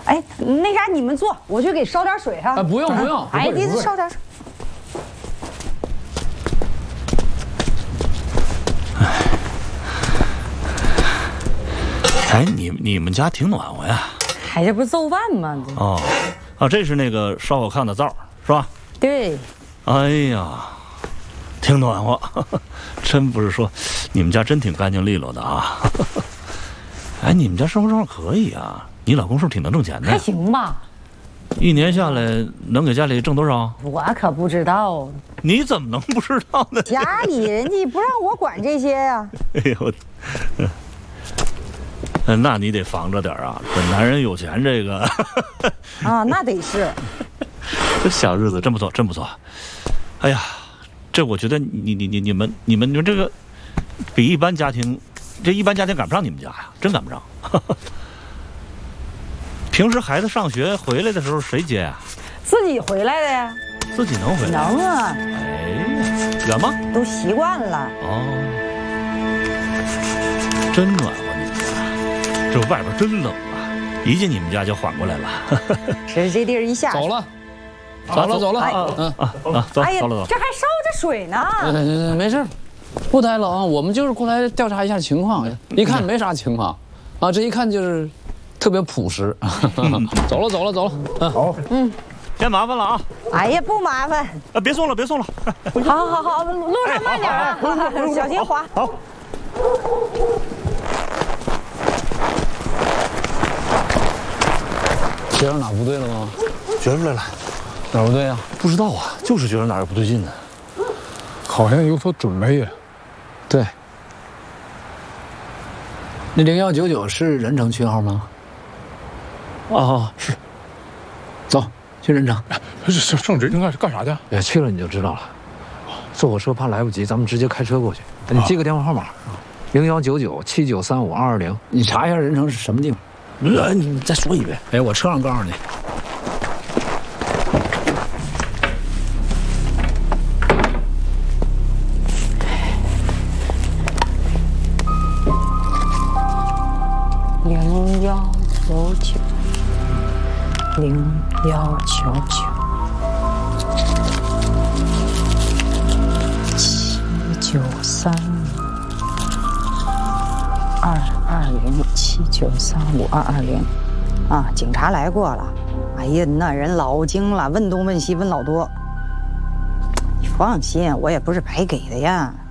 哎，那啥，你们坐，我去给烧点水哈。 不用不用， 哎，你烧点水。 哎，你们家挺暖和呀。 哎，这不是做饭吗？ 哦，啊，这是那个烧好炕的灶是吧？ 对。 哎呀，挺暖和，真不是说，你们家真挺干净利落的啊。哎，你们家生活状况可以啊，你老公是不是挺能挣钱的？ 还行吧。 一年下来能给家里挣多少？ 我可不知道。 你怎么能不知道呢？ 家里人家不让我管这些呀。 哎呦，那你得防着点啊！这男人有钱这个啊，那得是。 这小日子真不错，真不错。哎呀，这我觉得你们这个比一般家庭，这一般家庭赶不上你们家呀，真赶不上。平时孩子上学回来的时候谁接呀？ 自己回来的呀。 自己能回来？ 能啊。 哎，远吗？ 都习惯了。 哦，真暖和你们家，这外边真冷啊！一进你们家就缓过来了。 是这地儿一下走了，走了， 走。 哎呀， 走了。 这还烧着水呢。 没事，不太冷，我们就是过来调查一下情况，一看没啥情况，啊，这一看就是特别朴实。走了。 好，先麻烦了啊。 哎呀，不麻烦。 别送了。 好，路上慢点啊，小心滑。 好。 觉着哪不对了吗？ 觉出来了。 哪不对啊？ 不知道啊，就是觉得哪儿不对劲呢。 好像有所准备呀。 对。那0199是任城区号吗？ 啊，是。 走，去任城。 圣旨应该是干啥的？ 哎，去了你就知道了。坐火车怕来不及，咱们直接开车过去。你记个电话号码，019979352202。你查一下任城是什么地方？ 你再说一遍。 哎，我车上告诉你。 019979322079352202啊，警察来过了。哎呀，那人老精了，问东问西问老多。你放心，我也不是白给的呀。